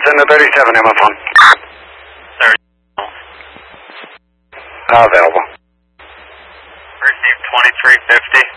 into 37, I'm on phone. 30. Available. Received 2350.